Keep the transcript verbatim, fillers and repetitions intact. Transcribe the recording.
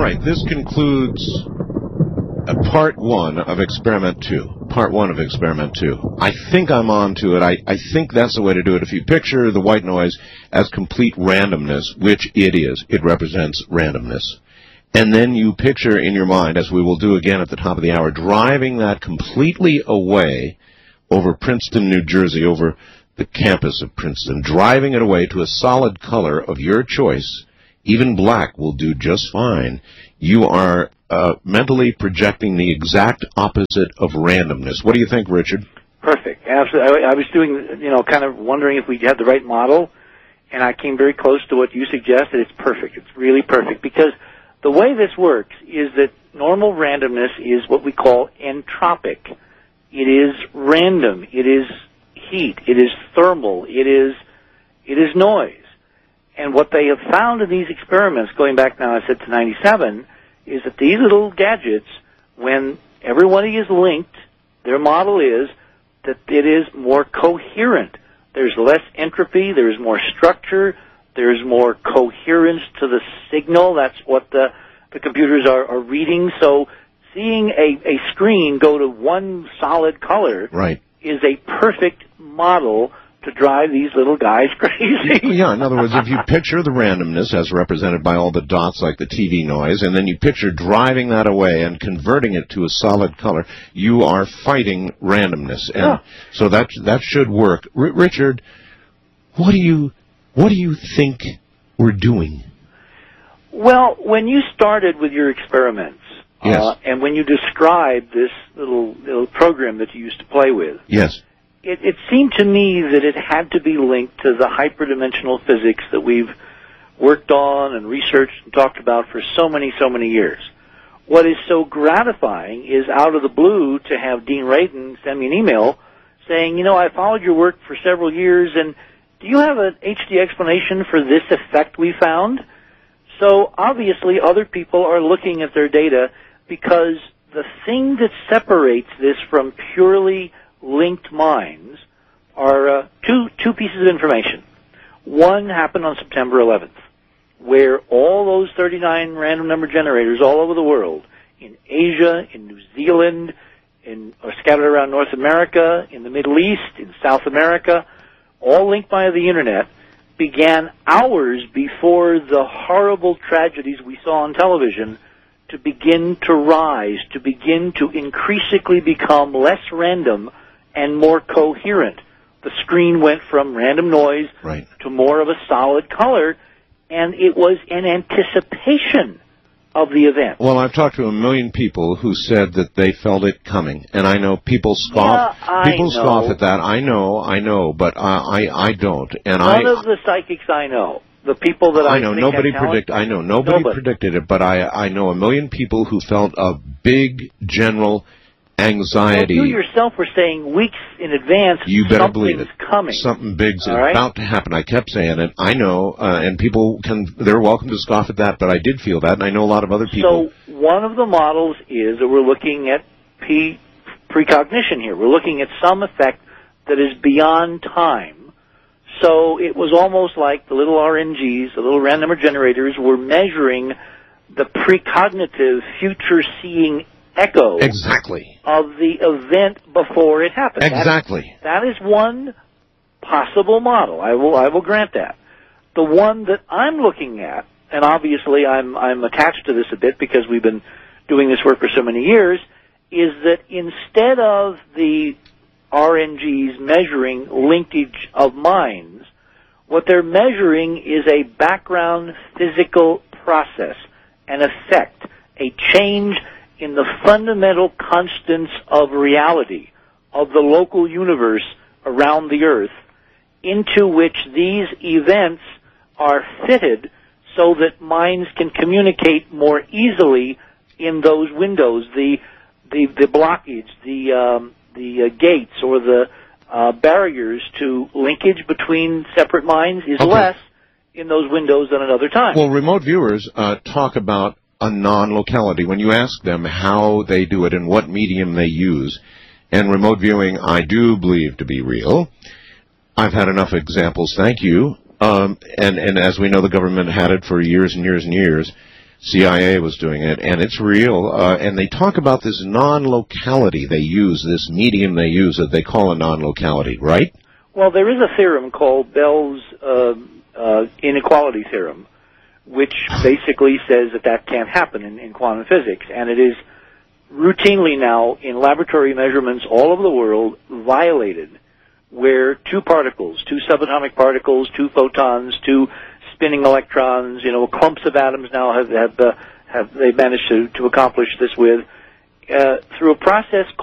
right, this concludes uh, part one of experiment two. Part one of experiment two. I think I'm on to it. I, I think that's the way to do it. If you picture the white noise as complete randomness, which it is, it represents randomness. And then you picture in your mind, as we will do again at the top of the hour, driving that completely away over Princeton, New Jersey, over the campus of Princeton, driving it away to a solid color of your choice. Even black will do just fine. You are uh, mentally projecting the exact opposite of randomness. What do you think, Richard? Perfect. Absolutely. I, I was doing, you know, kind of wondering if we had the right model, and I came very close to what you suggested. It's perfect. It's really perfect, because the way this works is that normal randomness is what we call entropic. It is random. It is heat. It is thermal. It is, it is noise. And what they have found in these experiments, going back now, I said, to ninety-seven, is that these little gadgets, when everybody is linked, their model is that it is more coherent. There's less entropy. There's more structure. There's more coherence to the signal. That's what the, the computers are, are reading. So seeing a, a screen go to one solid color right. is a perfect model to drive these little guys crazy. Yeah, in other words, if you picture the randomness as represented by all the dots like the T V noise, and then you picture driving that away and converting it to a solid color, you are fighting randomness. And yeah. so that that should work. R- Richard, what do you what do you think we're doing? Well, when you started with your experiments, yes. uh, and when you described this little little program that you used to play with, yes. It, it seemed to me that it had to be linked to the hyperdimensional physics that we've worked on and researched and talked about for so many, so many years. What is so gratifying is out of the blue to have Dean Radin send me an email saying, you know, I followed your work for several years, and do you have an H D explanation for this effect we found? So obviously other people are looking at their data, because the thing that separates this from purely linked minds are uh, two two pieces of information. One happened on September eleventh, where all those thirty-nine random number generators all over the world, in Asia, in New Zealand, in or scattered around North America, in the Middle East, in South America, all linked via the Internet, began hours before the horrible tragedies we saw on television to begin to rise, to begin to increasingly become less random and more coherent. The screen went from random noise right. to more of a solid color, and it was an anticipation of the event. Well, I've talked to a million people who said that they felt it coming, and I know people scoff. Yeah, I people know. scoff at that. I know, I know, but I, I, I don't. And None I, of the psychics I know, the people that I, I know think nobody have talent, predict. I know nobody, nobody predicted it, but I, I know a million people who felt a big general anxiety. Well, you yourself were saying weeks in advance, you better believe it. Coming. Something big's All right? about to happen. I kept saying it. I know, uh, and people can, they're welcome to scoff at that, but I did feel that, and I know a lot of other people. So one of the models is that we're looking at P, precognition here. We're looking at some effect that is beyond time. So it was almost like the little R N Gs, the little random number generators, were measuring the precognitive, future-seeing echo exactly of the event before it happened. Exactly. That, that is one possible model. I will I will grant that. The one that I'm looking at, and obviously I'm I'm attached to this a bit because we've been doing this work for so many years, is that instead of the R N Gs measuring linkage of minds, what they're measuring is a background physical process, an effect, a change in the fundamental constants of reality, of the local universe around the Earth, into which these events are fitted so that minds can communicate more easily in those windows. The the, the blockage, the um, the uh, gates, or the uh, barriers to linkage between separate minds is okay. less in those windows than at other times. Well, remote viewers uh, talk about a non-locality. When you ask them how they do it and what medium they use, and remote viewing I do believe to be real. I've had enough examples, thank you. Um, and, and as we know, the government had it for years and years and years. C I A was doing it, and it's real. Uh, and they talk about this non-locality they use, this medium they use that they call a non-locality, right? Well, there is a theorem called Bell's uh, uh, inequality theorem, which basically says that that can't happen in, in quantum physics, and it is routinely now in laboratory measurements all over the world violated, where two particles, two subatomic particles, two photons, two spinning electrons, you know, clumps of atoms now have have uh, have they managed to to accomplish this with uh, through a process